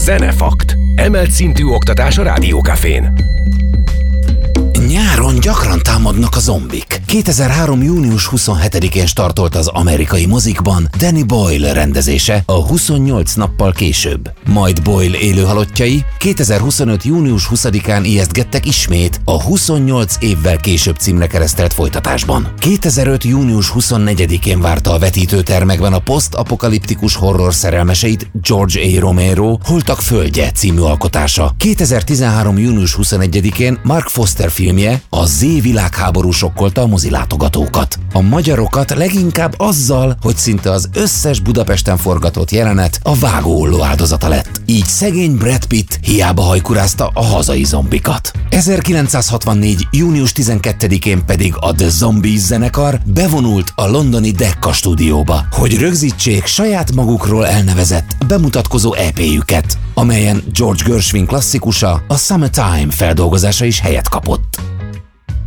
Zenefakt. Emelt szintű oktatás a Rádiókafén. Nyáron gyakran támadnak a zombik. 2003. június 27-én startolt az amerikai mozikban Danny Boyle rendezése a 28 nappal később. Majd Boyle élőhalottjai 2025. június 20-án ijesztgettek ismét a 28 évvel később címre keresztelt folytatásban. 2005. június 24-én várta a vetítőtermekben a posztapokaliptikus horror szerelmeseit George A. Romero Holtak földje című alkotása. 2013. június 21-én Mark Foster filmje a Z világháború sokkolta a mozilátogatókat. A magyarokat leginkább azzal, hogy szinte az összes Budapesten forgatott jelenet a vágóolló áldozata lett. Így szegény Brad Pitt hiába hajkurázta a hazai zombikat. 1964. június 12-én pedig a The Zombies zenekar bevonult a londoni Decca stúdióba, hogy rögzítsék saját magukról elnevezett bemutatkozó EP-jüket, amelyen George Gershwin klasszikusa, a Summertime feldolgozása is helyet kapott.